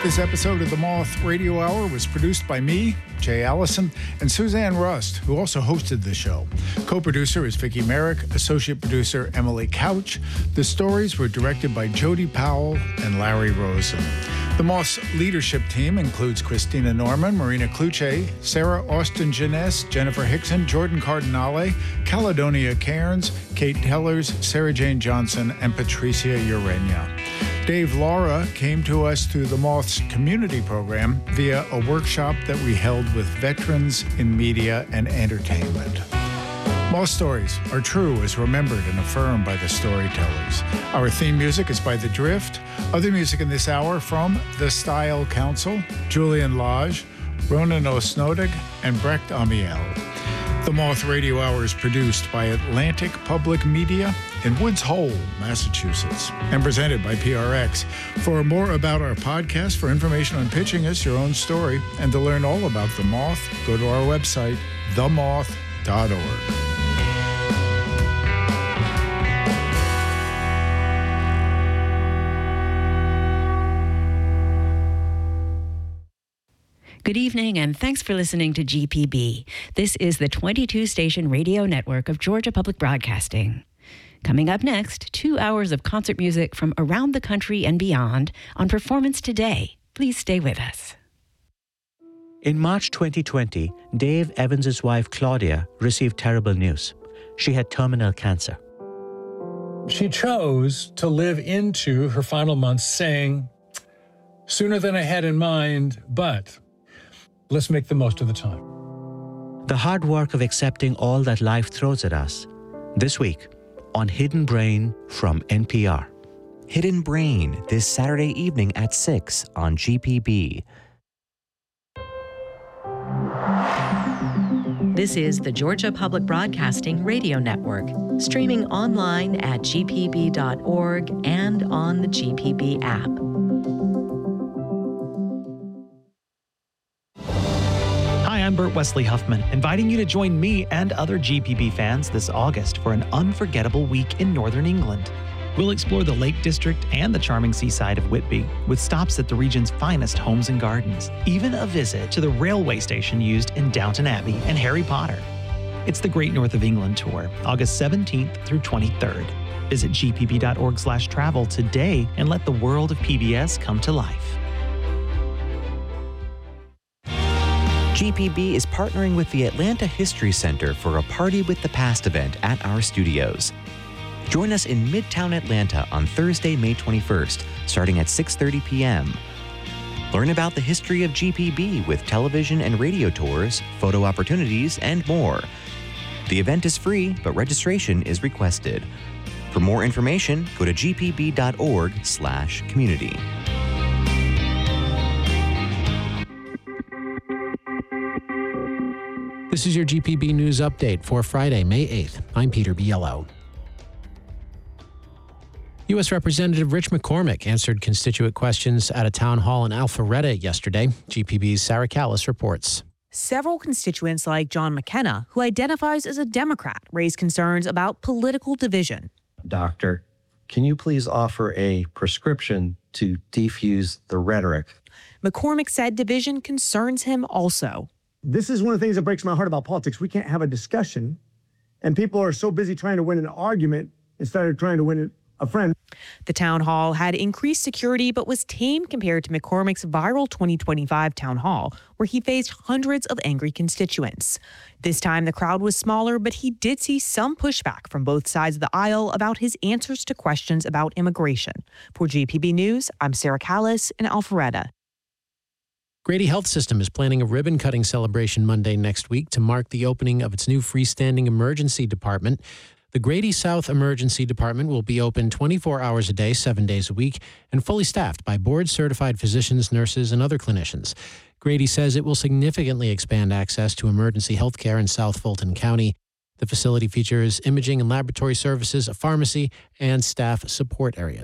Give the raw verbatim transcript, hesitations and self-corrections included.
This episode of the Moth Radio Hour was produced by me, Jay Allison, and Suzanne Rust, who also hosted the show. Co-producer is Vicki Merrick, associate producer Emily Couch. The stories were directed by Jody Powell and Larry Rosen. The Moth's leadership team includes Christina Norman, Marina Kluche, Sarah Austin Jeunesse, Jennifer Hickson, Jordan Cardinale, Caledonia Cairns, Kate Tellers, Sarah Jane Johnson, and Patricia Urena. Dave Laura came to us through the Moth's community program via a workshop that we held with veterans in media and entertainment. Moth stories are true as remembered and affirmed by the storytellers. Our theme music is by The Drift. Other music in this hour from The Style Council, Julian Lage, Ronan Osnodig, and Brecht Amiel. The Moth Radio Hour is produced by Atlantic Public Media in Woods Hole, Massachusetts, and presented by P R X. For more about our podcast, for information on pitching us your own story, and to learn all about The Moth, go to our website, the moth dot org. Good evening, and thanks for listening to G P B. This is the twenty-two station radio network of Georgia Public Broadcasting. Coming up next, two hours of concert music from around the country and beyond on Performance Today. Please stay with us. In March twenty twenty, Dave Evans' wife, Claudia, received terrible news. She had terminal cancer. She chose to live into her final months saying, sooner than I had in mind, but let's make the most of the time. The hard work of accepting all that life throws at us. This week, on Hidden Brain from N P R. Hidden Brain, this Saturday evening at six on G P B. This is the Georgia Public Broadcasting Radio Network, streaming online at G P B dot org and on the G P B app. Hi, I'm Bert Wesley Huffman, inviting you to join me and other G P B fans this August for an unforgettable week in Northern England. We'll explore the Lake District and the charming seaside of Whitby, with stops at the region's finest homes and gardens, even a visit to the railway station used in Downton Abbey and Harry Potter. It's the Great North of England Tour, August seventeenth through twenty-third. Visit G P B dot org slash travel today and let the world of P B S come to life. G P B is partnering with the Atlanta History Center for a Party with the Past event at our studios. Join us in Midtown Atlanta on Thursday, May twenty-first, starting at six thirty p.m. Learn about the history of G P B with television and radio tours, photo opportunities, and more. The event is free, but registration is requested. For more information, go to G P B dot org slash community. This is your G P B News Update for Friday, May eighth. I'm Peter Biello. U S Representative Rich McCormick answered constituent questions at a town hall in Alpharetta yesterday. G P B's Sarah Callis reports. Several constituents like John McKenna, who identifies as a Democrat, raised concerns about political division. Doctor, can you please offer a prescription to defuse the rhetoric? McCormick said division concerns him also. This is one of the things that breaks my heart about politics. We can't have a discussion, and people are so busy trying to win an argument instead of trying to win a friend. The town hall had increased security but was tame compared to McCormick's viral twenty twenty-five town hall, where he faced hundreds of angry constituents. This time the crowd was smaller, but he did see some pushback from both sides of the aisle about his answers to questions about immigration. For G P B News, I'm Sarah Callis in Alpharetta. Grady Health System is planning a ribbon-cutting celebration Monday next week to mark the opening of its new freestanding emergency department. The Grady South Emergency Department will be open twenty-four hours a day, seven days a week, and fully staffed by board-certified physicians, nurses, and other clinicians. Grady says it will significantly expand access to emergency health care in South Fulton County. The facility features imaging and laboratory services, a pharmacy, and staff support areas.